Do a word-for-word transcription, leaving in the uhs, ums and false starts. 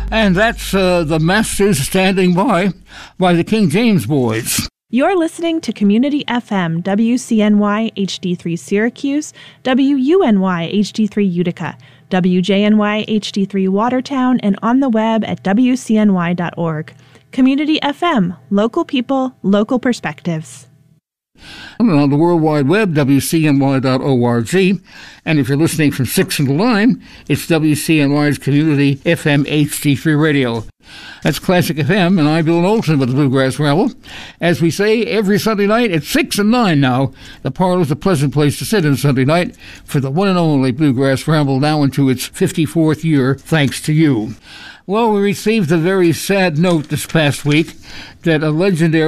And that's uh, the Masters Standing By by the King James Boys. You're listening to Community F M, W C N Y H D three Syracuse, W U N Y H D three Utica, W J N Y H D three Watertown, and on the web at W C N Y dot org. Community F M, local people, local perspectives. And on the World Wide Web, W C N Y dot org. And if you're listening from six until nine, it's W C N Y's Community F M H D three Radio. That's Classic F M, and I'm Bill Knowlton with the Bluegrass Ramble. As we say, every Sunday night at six and nine now, the parlor's a pleasant place to sit on Sunday night for the one and only Bluegrass Ramble, now into its fifty-fourth year, thanks to you. Well, we received a very sad note this past week that a legendary